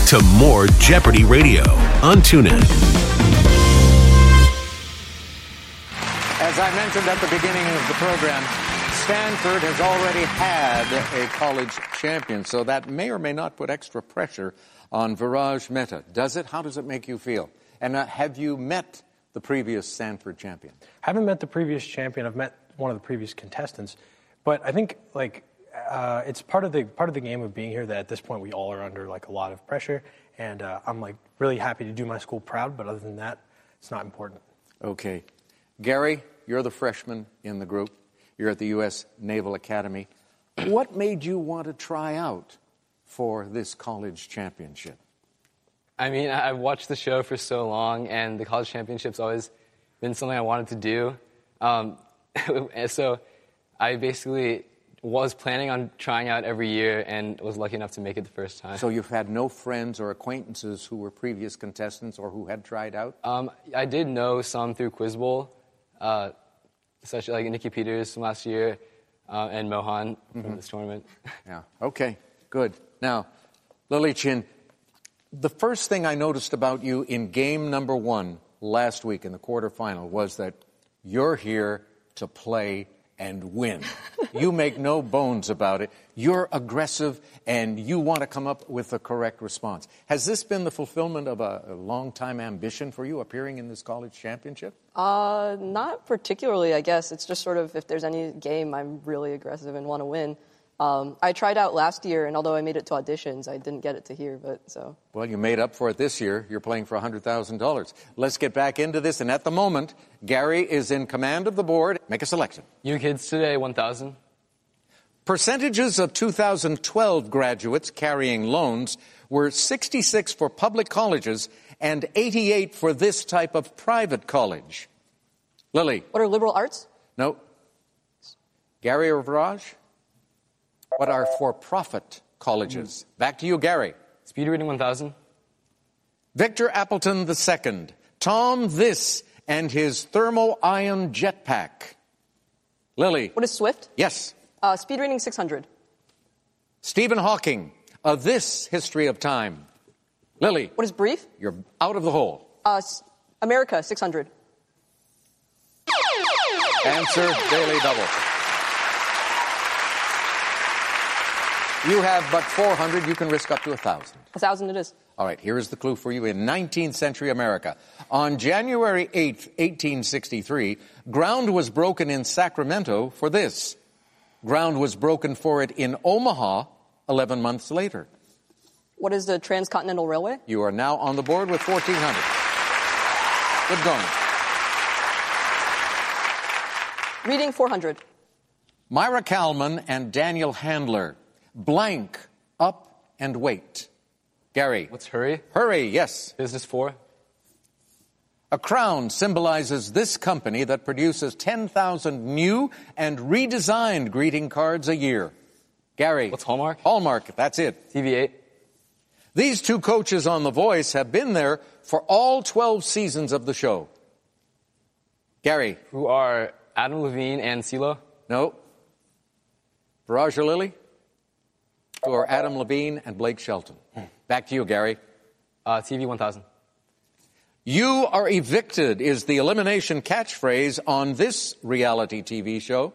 to more Jeopardy Radio on TuneIn. As I mentioned at the beginning of the program, Stanford has already had a college champion, so that may or may not put extra pressure on Viraj Mehta. Does it? How does it make you feel? And have you met the previous Stanford champion? I haven't met the previous champion. I've met one of the previous contestants. But I think, it's part of the game of being here that at this point we all are under, a lot of pressure. And I'm, really happy to do my school proud. But other than that, it's not important. Okay. Gary, you're the freshman in the group. You're at the U.S. Naval Academy. What made you want to try out for this college championship? I mean, I've watched the show for so long, and the college championship's always been something I wanted to do. So I basically was planning on trying out every year and was lucky enough to make it the first time. So you've had no friends or acquaintances who were previous contestants or who had tried out? I did know some through Quiz Bowl, such like Nikki Peters from last year and Mohan from this tournament. Yeah, okay, good. Now, Lily Chin, the first thing I noticed about you in game number 1 last week in the quarterfinal was that you're here to play and win. You make no bones about it. You're aggressive, and you want to come up with the correct response. Has this been the fulfillment of a long-time ambition for you, appearing in this college championship? Not particularly, I guess. It's just sort of, if there's any game, I'm really aggressive and want to win. I tried out last year, and although I made it to auditions, I didn't get it to here, Well, you made up for it this year. You're playing for $100,000. Let's get back into this, and at the moment, Gary is in command of the board. Make a selection. You Kids Today, 1,000. Percentages of 2012 graduates carrying loans were 66 for public colleges and 88 for this type of private college. Lily. What are liberal arts? No. Gary or Viraj? What are for-profit colleges? Back to you, Gary. Speed Reading 1000. Victor Appleton II. Tom This and his thermal ion jetpack. Lily. What is Swift? Yes. Speed Reading 600. Stephen Hawking. Of This History of Time. Lily. What is Brief? You're out of the hole. America 600. Answer Daily Double. You have but 400. You can risk up to 1,000. 1,000 it is. All right, here is the clue for you. In 19th century America, on January 8th, 1863, ground was broken in Sacramento for this. Ground was broken for it in Omaha 11 months later. What is the Transcontinental Railway? You are now on the board with 1,400. Good going. Reading 400. Myra Kalman and Daniel Handler. Blank, up and wait. Gary. What's Hurry? Hurry, yes. Business 4. A crown symbolizes this company that produces 10,000 new and redesigned greeting cards a year. Gary. What's Hallmark? Hallmark, that's it. TV8. These two coaches on The Voice have been there for all 12 seasons of the show. Gary. Who are Adam Levine and CeeLo? No. Viraj or Lily? Who are Adam Levine and Blake Shelton. Back to you, Gary. TV 1000. You are evicted is the elimination catchphrase on this reality TV show.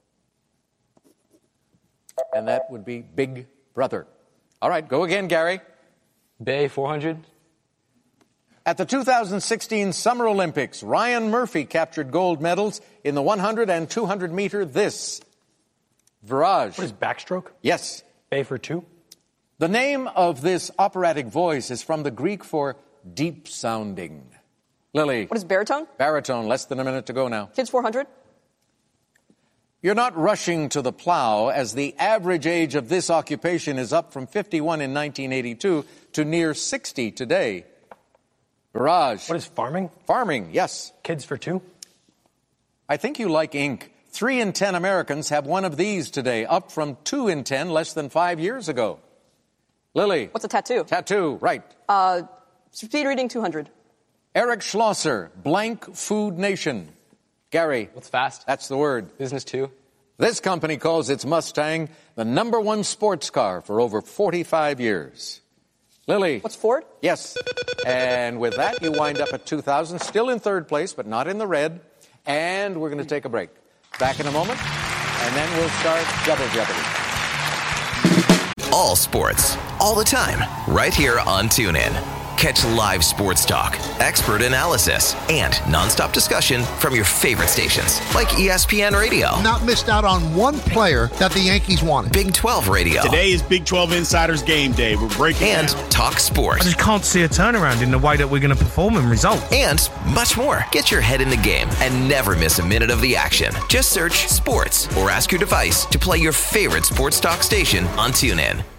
And that would be Big Brother. All right, go again, Gary. Bay 400. At the 2016 Summer Olympics, Ryan Murphy captured gold medals in the 100 and 200 meter this. Viraj. What is backstroke? Yes. Bay for 2. The name of this operatic voice is from the Greek for deep sounding. Lily. What is baritone? Baritone. Less than a minute to go now. Kids 400. You're not rushing to the plow, as the average age of this occupation is up from 51 in 1982 to near 60 today. Viraj. What is farming? Farming, yes. Kids for 2. I think you like ink. 3 in 10 Americans have one of these today, up from 2 in 10 less than 5 years ago. Lily. What's a tattoo? Tattoo, right. Speed Reading 200. Eric Schlosser, Blank Food Nation. Gary. What's fast? That's the word. Business 2. This company calls its Mustang the #1 sports car for over 45 years. Lily. What's Ford? Yes. And with that, you wind up at 2,000, still in third place, but not in the red. And we're going to take a break. Back in a moment, and then we'll start Double Jeopardy. All sports, all the time, right here on TuneIn. Catch live sports talk, expert analysis, and nonstop discussion from your favorite stations, like ESPN Radio. Not missed out on one player that the Yankees wanted. Big 12 Radio. Today is Big 12 Insiders Game Day. We're breaking and down. Talk Sports. I just can't see a turnaround in the way that we're going to perform and result. And much more. Get your head in the game and never miss a minute of the action. Just search sports or ask your device to play your favorite sports talk station on TuneIn.